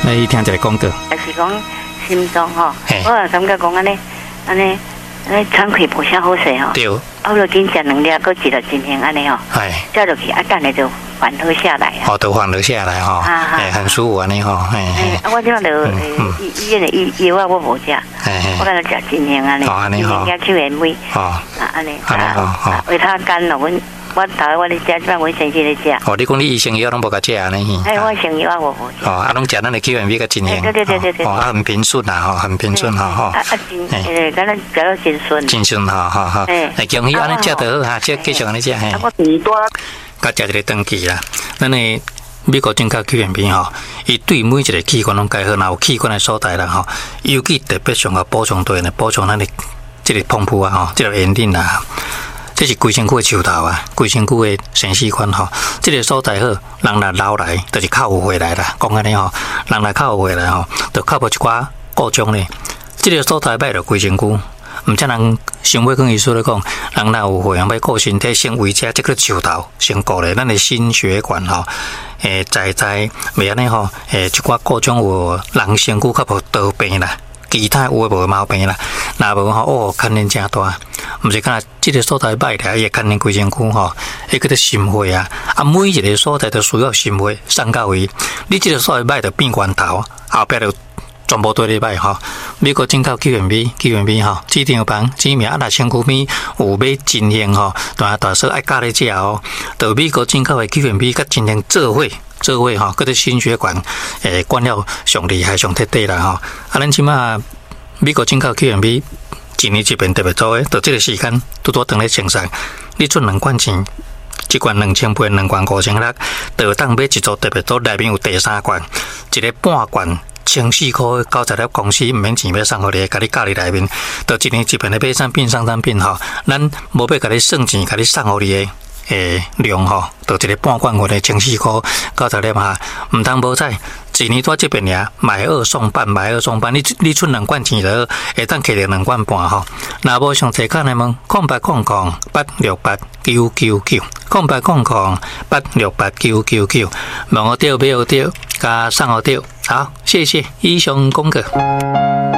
来听一个广告。 也是讲心脏吼，我也感觉讲安尼喘气无啥好势吼。 对。 我就紧食2粒，搁一落进行安尼吼。 哎。 接落去等下就缓和下来啊。 都缓和下来哈。很舒服安尼吼。 我这样就医院的药啊，我无食。我跟他食进行安尼。安尼吼。加手眼尾。安尼。维他干咯，我头我咧食，即摆阮先生咧食。 你讲你医生药拢无甲食安尼？ 我生药我无食。 拢食咱的 QMB 甲进行。 对。 很平顺啊，很平顺哈。 敢若食到真顺。 真顺哈。恭喜安尼食得好哈，继续安尼食嘿。 我鼻大。 甲食一个登记啦，咱的美国进口 QMB 吼，伊对每一个器官拢介好，若有器官的所在啦吼，尤其特别上个补充对呢，补充咱的这个澎湃啊吼，这个稳定啦。这是规身躯的树头啊，规身躯的生死管吼，这个所在好，人若老来，就是较有回来啦。讲安尼吼，人若较有回来吼，就较无一寡各种咧。这个所在歹着规身躯，毋则人想要跟医师咧讲，人若有回，要顾身体先维持这个树头，先顾咧咱的心血管吼，在袂安尼吼，一寡各种有人身躯较无多病啦。其他有诶无毛病啦，若无吼牵连真大，毋是干即个所在歹咧，伊会牵连规身躯吼，迄个心血啊，每一个所在都需要心血送到位，你即个所在歹就变源头，后壁就全部对你歹吼。美国进口 QMB 吼，指定房指明若身躯边有要进行吼，大说爱教你食哦，就美国进口诶 QMB 甲进行做伙吼，搁啲心血管管了上厉害、上彻底啦吼。咱即马美国进口 QMB 一年一遍特别做诶，到这个时间拄等咧清爽，你出2罐钱，一罐2000杯，2罐5600，就当买一组特别组，内面有第3罐，一个半罐。14块90粒公司，毋免钱要送互你，甲你教你内面，就一年一遍的买产品送产品吼，咱无要甲你算钱，甲你送互你的量吼，就一个半罐的14块90粒哈，毋通无彩。一年多这边呀，买2送半，你出2罐钱了，会当摕着2罐半吼。若无上侪看来问，0800-868-999，0800-868-999，问我对，加送我对。好，谢谢以上公告。